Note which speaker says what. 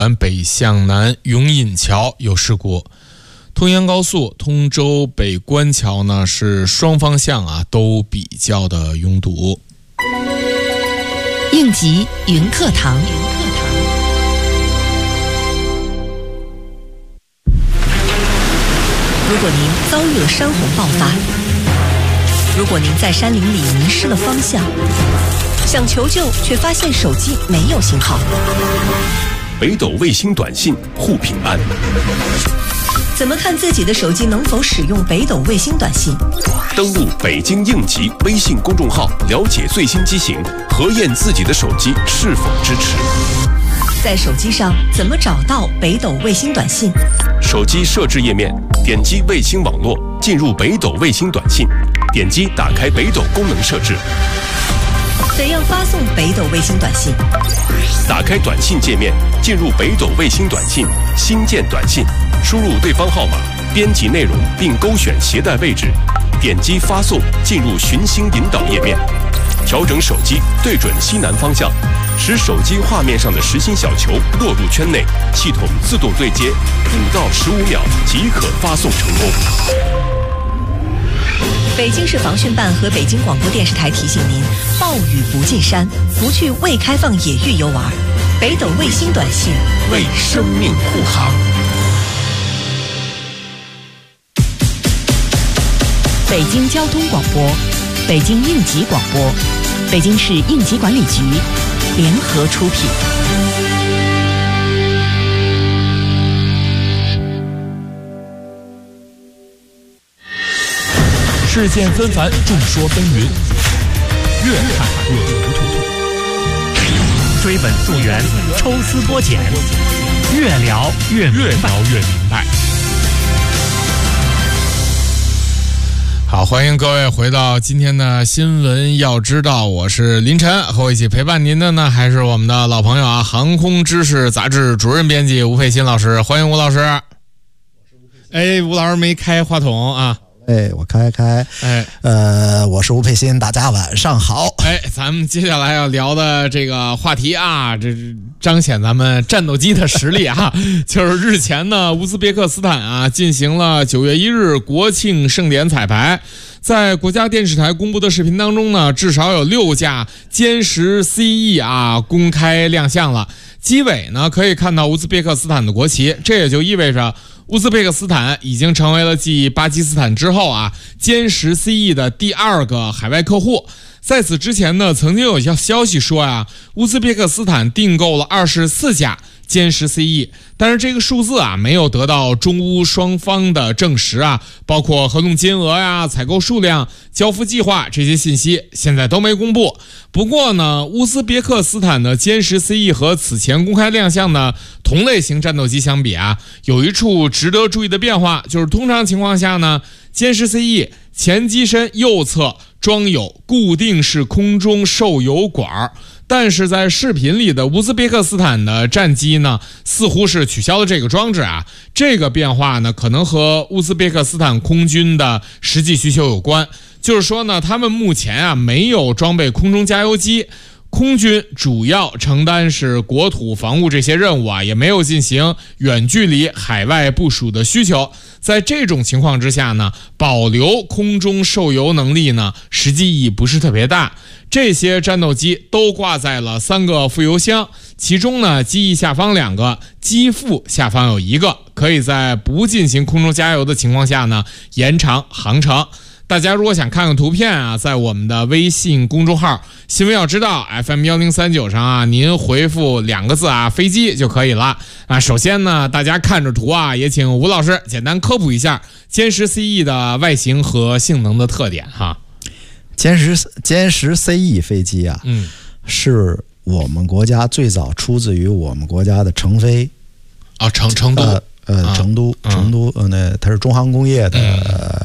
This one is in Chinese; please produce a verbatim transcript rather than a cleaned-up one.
Speaker 1: 北向南永引桥有事故。通阳高速通州北关桥呢是双方向啊都比较的拥堵。
Speaker 2: 应急云课堂。如果您遭遇了山洪爆发，如果您在山林里迷失了方向，想求救却发现手机没有信号，
Speaker 3: 北斗卫星短信护平安。
Speaker 2: 怎么看自己的手机能否使用北斗卫星短信？
Speaker 3: 登录北京应急微信公众号，了解最新机型，核验自己的手机是否支持。
Speaker 2: 在手机上怎么找到北斗卫星短信？
Speaker 3: 手机设置页面，点击卫星网络，进入北斗卫星短信，点击打开北斗功能设置。
Speaker 2: 怎样发送北斗卫星短信？
Speaker 3: 打开短信界面，进入北斗卫星短信，新建短信，输入对方号码，编辑内容并勾选携带位置，点击发送，进入寻星引导页面，调整手机对准西南方向，使手机画面上的实心小球落入圈内，系统自动对接，五到十五秒即可发送成功。
Speaker 2: 北京市防汛办和北京广播电视台提醒您：暴雨不进山，不去未开放野域游玩。北斗卫星短信
Speaker 3: 为生命护航。
Speaker 2: 北京交通广播，北京应急广播，北京市应急管理局联合出品。
Speaker 4: 事件纷繁，众说纷纭，越看越糊涂。追本溯源，抽丝剥茧，越聊越越聊越明白。
Speaker 1: 好，欢迎各位回到今天的新闻要知道，我是林晨，和我一起陪伴您的呢还是我们的老朋友啊，航空知识杂志主任编辑吴佩欣老师，欢迎吴老师。哎，吴老师没开话筒啊。
Speaker 5: 哎，我开开，
Speaker 1: 哎，
Speaker 5: 呃，我是吴佩欣，大家晚上好。
Speaker 1: 哎，咱们接下来要聊的这个话题啊，这彰显咱们战斗机的实力啊，就是日前呢，乌兹别克斯坦啊进行了九月一日国庆盛典彩排，在国家电视台公布的视频当中呢，至少有六架歼十 C E 啊公开亮相了。机尾呢可以看到乌兹别克斯坦的国旗，这也就意味着乌兹别克斯坦已经成为了继巴基斯坦之后啊歼十 C E 的第二个海外客户。在此之前呢，曾经有消息说啊，乌兹别克斯坦订购了二十四架歼十 C E， 但是这个数字啊没有得到中乌双方的证实啊，包括合同金额呀、采购数量、交付计划这些信息现在都没公布。不过呢，乌兹别克斯坦的歼十 C E 和此前公开亮相的同类型战斗机相比啊，有一处值得注意的变化，就是通常情况下呢，歼十 C E 前机身右侧装有固定式空中受油管，但是在视频里的乌兹别克斯坦的战机呢，似乎是取消了这个装置啊。这个变化呢，可能和乌兹别克斯坦空军的实际需求有关。就是说呢，他们目前啊没有装备空中加油机，空军主要承担是国土防务这些任务啊，也没有进行远距离海外部署的需求。在这种情况之下呢，保留空中受油能力呢，实际意义不是特别大。这些战斗机都挂在了三个副油箱，其中呢，机翼下方两个，机腹下方有一个，可以在不进行空中加油的情况下呢，延长航程。大家如果想看看图片啊，在我们的微信公众号新闻要知道 F M 一零三九上啊，您回复两个字啊飞机就可以了啊。首先呢，大家看着图啊，也请吴老师简单科普一下歼十 C E 的外形和性能的特点哈。
Speaker 5: 歼十歼十 C E 飞机啊，嗯，是我们国家最早出自于我们国家的成飞
Speaker 1: 啊，成成都。
Speaker 5: 呃呃，成都，成都，呃，那它是中航工业的、
Speaker 1: 嗯
Speaker 5: 呃、